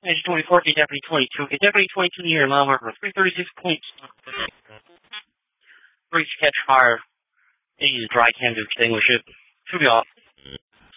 Agent 24, get Deputy 22. Get Deputy 22 near mile marker 336 points. Breach catch fire. They use dry cam to extinguish it. Should be off.